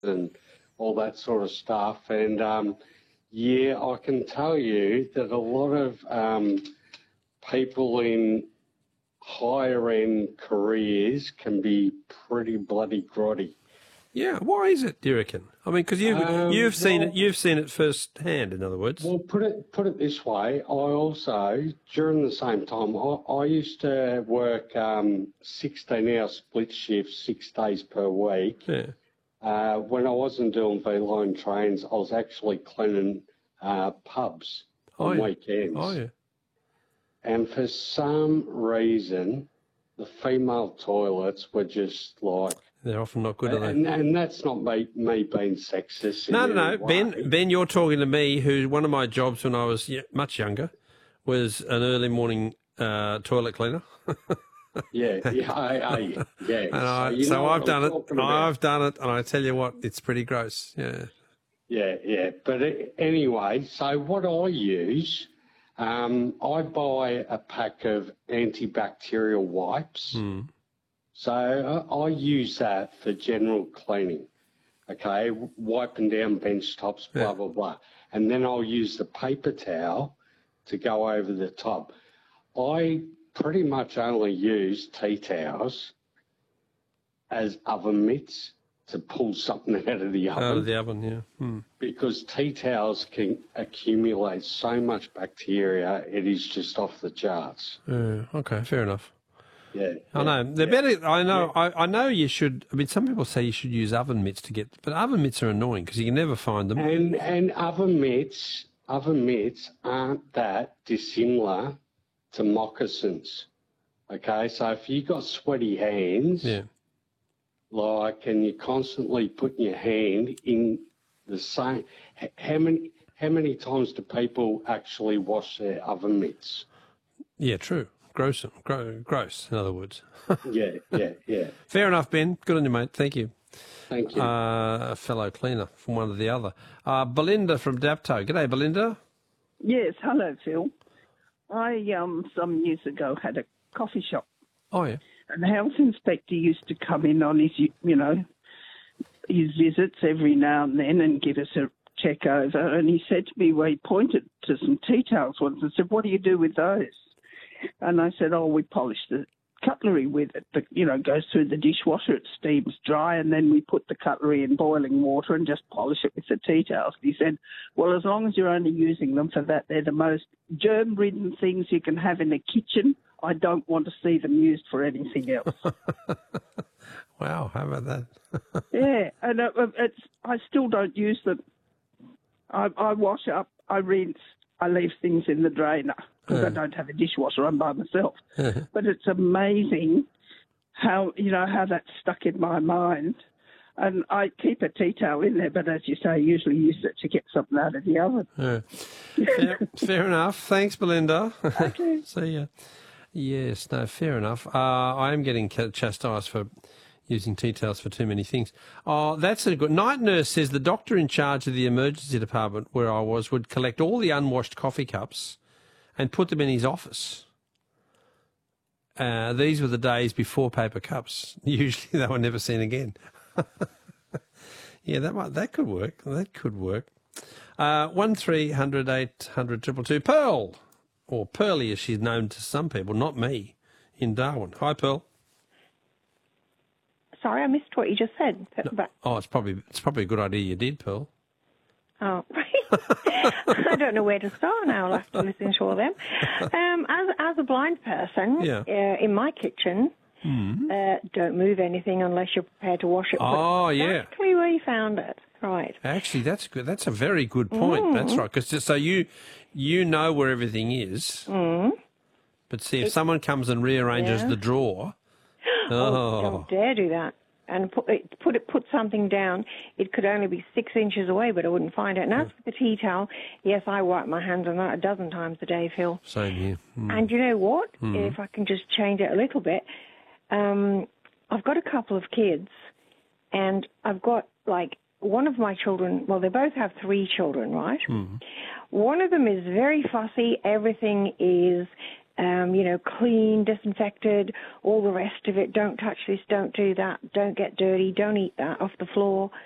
and all that sort of stuff. And yeah, I can tell you that a lot of people in higher end careers can be pretty bloody grotty. Yeah, why is it, do you reckon? I mean, because you've seen it firsthand. In other words, well, put it this way. I also, during the same time, I used to work 16-hour split shifts, 6 days per week. yeah. When I wasn't doing V-line trains, I was actually cleaning pubs on weekends. Oh yeah. And for some reason, the female toilets were just like. They're often not good, are they? And that's not me being sexist. No. Ben, you're talking to me, who one of my jobs when I was much younger was an early morning toilet cleaner. Yeah. And so I've done it. I've done it, and I tell you what, it's pretty gross. Yeah. Yeah. But anyway, so what I use, I buy a pack of antibacterial wipes. So I use that for general cleaning, okay, wiping down bench tops, blah, blah, blah. And then I'll use the paper towel to go over the top. I pretty much only use tea towels as oven mitts to pull something out of the oven. Out of the oven, yeah. Because tea towels can accumulate so much bacteria, it is just off the charts. Okay, fair enough. Yeah, I know. They're better. I know. Yeah. I know you should. I mean, some people say you should use oven mitts to get, but oven mitts are annoying because you can never find them. And oven mitts aren't that dissimilar to moccasins. Okay, so if you got sweaty hands, like, and you're constantly putting your hand in the same, how many times do people actually wash their oven mitts? Yeah, true. Gross, in other words. Yeah. Fair enough, Ben. Good on you, mate. Thank you. Thank you. A fellow cleaner from one to the other. Belinda from Dapto. G'day, Belinda. Yes, hello, Phil. I, some years ago, had a coffee shop. Oh, yeah. And the health inspector used to come in on his, his visits every now and then and give us a check over. And he said to me, well, he pointed to some tea towels once and said, what do you do with those? And I said, we polish the cutlery with it. But, goes through the dishwasher, it steams dry, and then we put the cutlery in boiling water and just polish it with the tea towels. He said, well, as long as you're only using them for that, they're the most germ-ridden things you can have in a kitchen. I don't want to see them used for anything else. Wow, how about that? Yeah, and I still don't use them. I wash up, I rinse, I leave things in the drainer because I don't have a dishwasher. I'm by myself. But it's amazing how that's stuck in my mind. And I keep a tea towel in there, but as you say, I usually use it to get something out of the oven. Fair enough. Thanks, Belinda. Okay. See ya. Yes, no, fair enough. I am getting chastised for using tea towels for too many things. Oh, that's a good... Night nurse says the doctor in charge of the emergency department where I was would collect all the unwashed coffee cups and put them in his office. These were the days before paper cups. Usually they were never seen again. Yeah, that could work. That could work. 1300 800 222. Pearl, or Pearly as she's known to some people, not me, in Darwin. Hi, Pearl. Sorry, I missed what you just said. No. It's probably a good idea you did, Pearl. Oh, I don't know where to start now. I'll have to listen to all them. As a blind person, in my kitchen, don't move anything unless you're prepared to wash it. Oh, exactly where you found it. Right. Actually, that's good. That's a very good point. That's right. Because so you know where everything is. But see, if someone comes and rearranges the drawer. Don't dare do that. And put something down. It could only be 6 inches away, but I wouldn't find it. And as for the tea towel, yes, I wipe my hands on that a dozen times a day, Phil. Same here. And you know what? If I can just change it a little bit, I've got a couple of kids, and I've got, one of my children, well, they both have 3 children, right? One of them is very fussy. Everything is... clean, disinfected, all the rest of it. Don't touch this, don't do that, don't get dirty, don't eat that off the floor.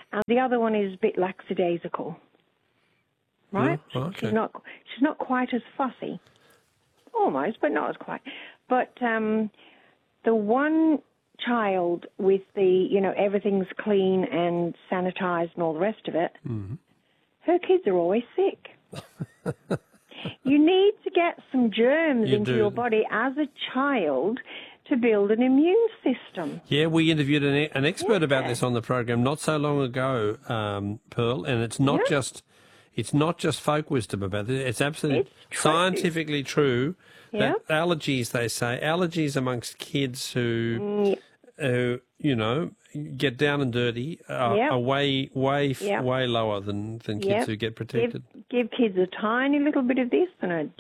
and the other one is a bit lackadaisical. Right? Oh, okay. She's not quite as fussy. Almost, but not as quite. But the one child with the, everything's clean and sanitized and all the rest of it, her kids are always sick. You need to get some germs into your body as a child to build an immune system. Yeah, we interviewed an expert about this on the program not so long ago, Pearl, and it's not just folk wisdom about this. It's absolutely scientifically true that allergies, they say, allergies amongst kids who get down and dirty are way lower than kids who get protected. Give kids a tiny little bit of this and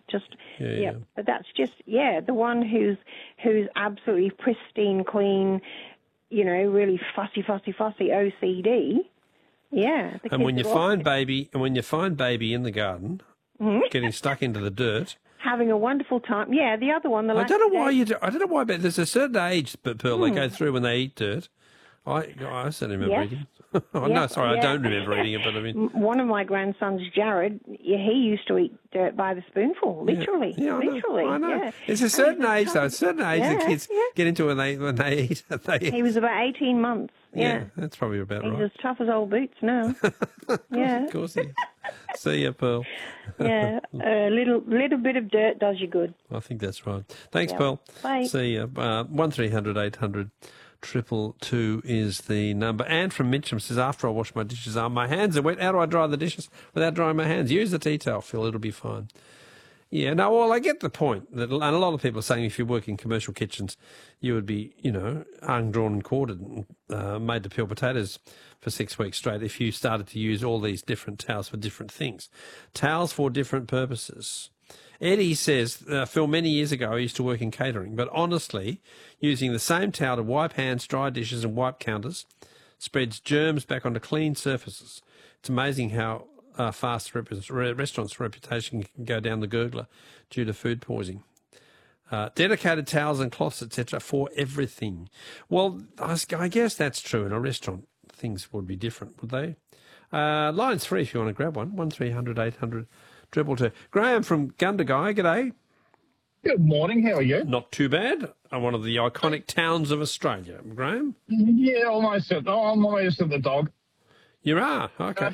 but that's just the one who's absolutely pristine, clean, really fussy OCD. Yeah. And when you find baby in the garden, getting stuck into the dirt, having a wonderful time. Yeah, the other one. I don't know why, but there's a certain age, Pearl, they go through when they eat dirt. I certainly remember eating. No, sorry, I don't remember eating it, but I mean... One of my grandsons, Jared, he used to eat dirt by the spoonful, literally. Yeah, literally. I know. Yeah. There's a certain age, though, that kids get into when they eat. He was about 18 months. Yeah, that's probably about right. He's as tough as old boots now. Of course he is. See ya, Pearl. A little bit of dirt does you good. I think that's right. Thanks, Pearl. Bye. See ya. 1300 800 222 is the number. Anne from Mitcham says, after I wash my dishes, my hands are wet. How do I dry the dishes without drying my hands? Use the tea towel, Phil. It'll be fine. Yeah, no, well, I get the point. And a lot of people are saying if you work in commercial kitchens, you would be, hung, drawn and quartered and made to peel potatoes for 6 weeks straight if you started to use all these different towels for different things. Towels for different purposes. Eddie says, Phil, many years ago I used to work in catering, but honestly, using the same towel to wipe hands, dry dishes and wipe counters spreads germs back onto clean surfaces. It's amazing how fast restaurants' reputation can go down the gurgler due to food poisoning. Dedicated towels and cloths, etc., for everything. Well, I guess that's true in a restaurant. Things would be different, would they? Line's free if you want to grab one. 1300 800 222. Graham from Gundagai, g'day. Good morning, how are you? Not too bad. One of the iconic towns of Australia. Graham? Yeah, almost at the dog. You are? Okay,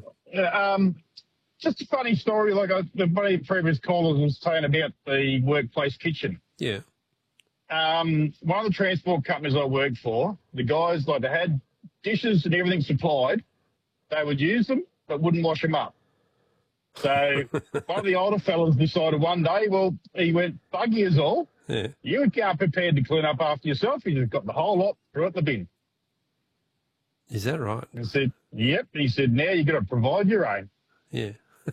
just a funny story, like the previous callers was saying about the workplace kitchen. Yeah. One of the transport companies I worked for, the guys, they had dishes and everything supplied. They would use them, but wouldn't wash them up. So one of the older fellas decided one day, he went, buggy is all. Yeah. You are prepared to clean up after yourself. He just got the whole lot, threw it in the bin. Is that right? I said, yep. He said, now you've got to provide your own. Yeah.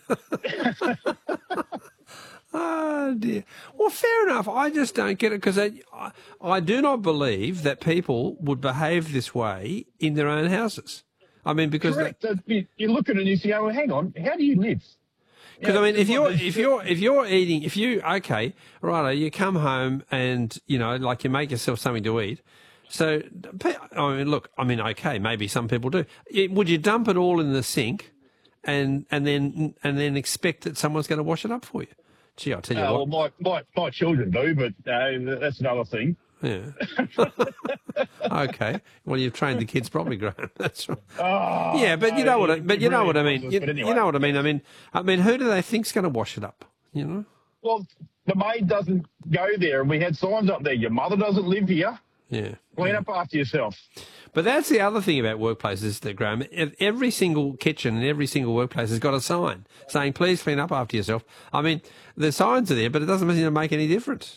Oh, dear. Well, fair enough. I just don't get it because I do not believe that people would behave this way in their own houses. I mean, because... Correct. You look at it and you say, oh, well, hang on, how do you live? Because, I mean, if you're eating, you come home and, you make yourself something to eat. So, okay, maybe some people do. Would you dump it all in the sink and then expect that someone's going to wash it up for you? Gee, I'll tell you what. Well, my children do, but that's another thing. Yeah. Okay. Well, you've trained the kids properly, Graham. That's right. Oh, yeah, but you know what I mean. You know what I mean. Anyway. You know what I mean. I mean, who do they think's going to wash it up? Well, the maid doesn't go there, and we had signs up there. Your mother doesn't live here. Yeah. Clean up after yourself. But that's the other thing about workplaces, that Graham. Every single kitchen and every single workplace has got a sign saying, "Please clean up after yourself." I mean, the signs are there, but it doesn't seem to make any difference.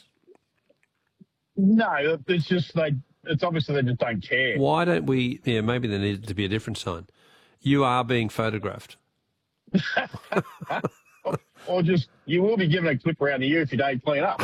No, it's just it's obviously they just don't care. Why don't we? Yeah, maybe there needed to be a different sign. You are being photographed. Or just, you will be given a clip around the ear if you don't clean up.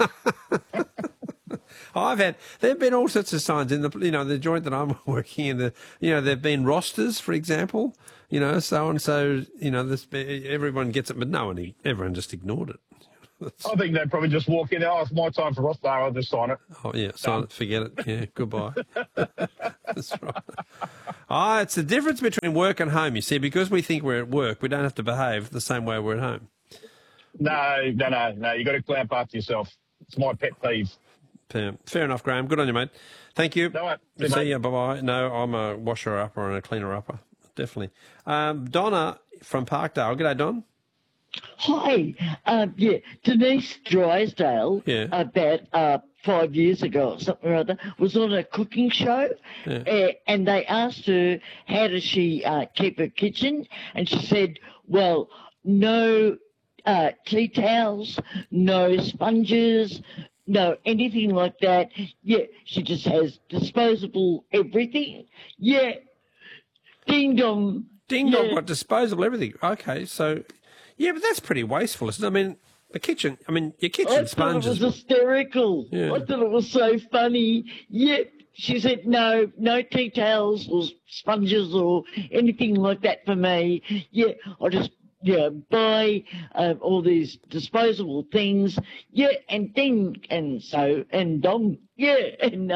There've been all sorts of signs in the joint that I'm working in. There've been rosters, for example. So and so. Everyone gets it, but everyone just ignored it. I think they'd probably just walk in. Oh, it's my time for Rothbard. I'll just sign it. Oh, yeah, sign it, forget it. Yeah, goodbye. That's right. It's the difference between work and home, you see. Because we think we're at work, we don't have to behave the same way we're at home. No. You got to clamp after yourself. It's my pet peeve. Fair enough, Graham. Good on you, mate. Thank you. No, See you. Bye-bye. No, I'm a washer-upper and a cleaner-upper. Definitely. Donna from Parkdale. G'day, Don. Hi. Denise Drysdale, Yeah. about 5 years ago or something or other, was on a cooking show, and they asked her, how does she keep her kitchen? And she said, well, no tea towels, no sponges, no anything like that. Yeah, she just has disposable everything. Yeah. Ding dong. Ding dong, got disposable everything. Okay, so, yeah, but that's pretty wasteful, isn't it? I mean, your kitchen sponges. I thought it was hysterical. Yeah. I thought it was so funny. Yeah. She said, no tea towels or sponges or anything like that for me. Yeah, I just buy all these disposable things. Yeah, and ding, and so, and dong. Yeah, and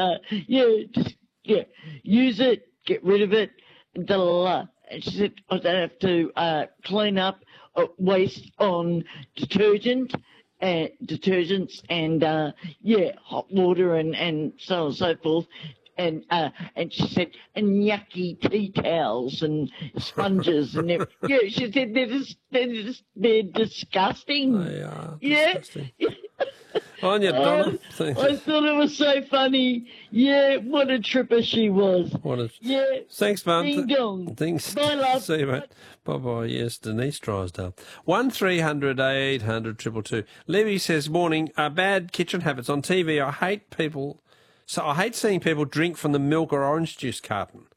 use it, get rid of it, da la la. And she said, I don't have to clean up waste on detergents and hot water and so on and so forth. And she said, and yucky tea towels and sponges and everything. Yeah, she said they're disgusting. They are disgusting. On you, Donna. I thought it was so funny. Yeah, what a tripper she was. Thanks, man. Ding dong. Thanks. Bye, love. See you, mate. Bye-bye. Yes, Denise Drysdale. 1300 800 222. Levy says, morning, bad kitchen habits on TV. I hate seeing people drink from the milk or orange juice carton.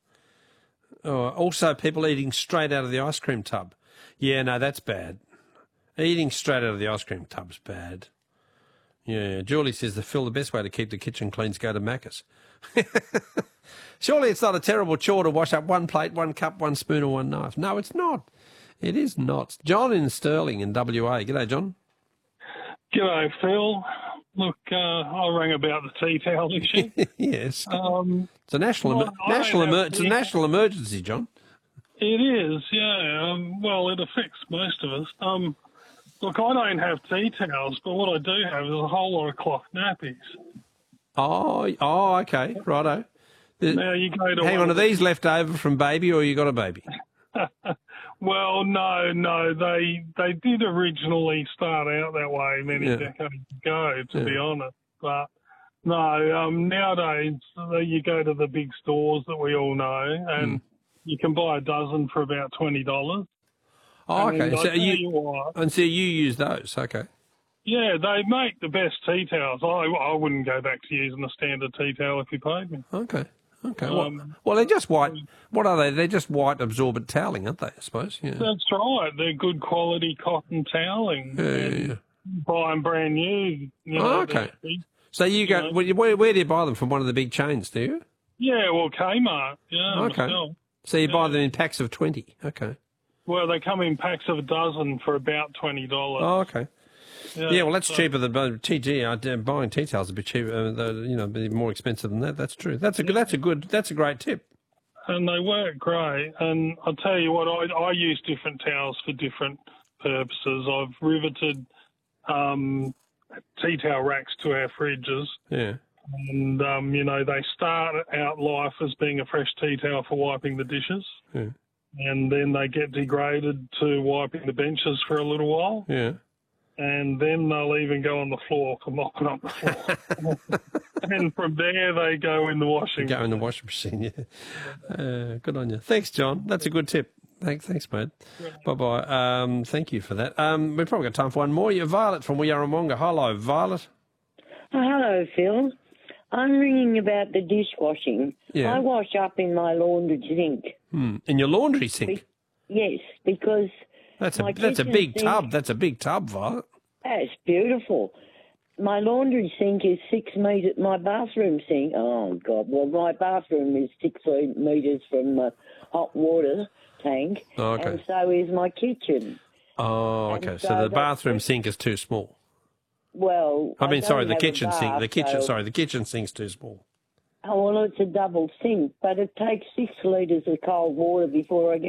Also, people eating straight out of the ice cream tub. Yeah, no, that's bad. Eating straight out of the ice cream tub's bad. Yeah, Julie says the best way to keep the kitchen clean is go to Macca's. Surely it's not a terrible chore to wash up one plate, one cup, one spoon or one knife. No, it's not. It is not. John in Stirling in WA. G'day, John. G'day, Phil. Look, I rang about the tea towel issue. Yes. It's a national emergency, John. It is, yeah. Well, it affects most of us. Look, I don't have tea towels, but what I do have is a whole lot of cloth nappies. Oh, okay, righto. Now you go to hang on, are these left over from baby or you got a baby? Well, no, they did originally start out that way many decades ago, to be honest. But no, nowadays you go to the big stores that we all know, and you can buy a dozen for about $20. Oh, okay. So you use those, okay. Yeah, they make the best tea towels. I wouldn't go back to using a standard tea towel if you paid me. Okay. Well, they're just white. What are they? They're just white absorbent toweling, aren't they, I suppose? Yeah. That's right. They're good quality cotton toweling. Yeah. Buy them brand new. Okay. So you go, where do you buy them? From one of the big chains, do you? Yeah, well, Kmart. Yeah, okay. Myself. So you buy them in packs of 20. Okay. Well, they come in packs of a dozen for about $20. Oh, okay. Yeah, well, that's cheaper than TG. Buying tea towels a bit cheaper, be more expensive than that. That's true. That's a great tip. And they work great. And I'll tell you what, I use different towels for different purposes. I've riveted tea towel racks to our fridges. Yeah. And they start out life as being a fresh tea towel for wiping the dishes. Yeah. And then they get degraded to wiping the benches for a little while. Yeah. And then they'll even go on the floor for mopping up the floor. And from there, they go in the washing machine. Go in the washing machine, yeah. Good on you. Thanks, John. That's a good tip. Thanks, mate. Yeah. Bye-bye. Thank you for that. We've probably got time for one more. You're Violet from Yarramonga. Hello, Violet. Hello, Phil. I'm ringing about the dishwashing. Yeah. I wash up in my laundry sink. In your laundry sink? Yes, because that's a big tub. That's a big tub, Violet. That's beautiful. My laundry sink is 6 metres. My bathroom sink, oh, God. Well, my bathroom is 6 metres from the hot water tank. Oh, okay. And so is my kitchen. Oh, okay. So the bathroom sink is too small. well... I mean, sorry, don't the have a kitchen sink. bath, The kitchen. so- Sorry, the kitchen sink's too small. Oh, well, it's a double sink, but it takes 6 litres of cold water before I get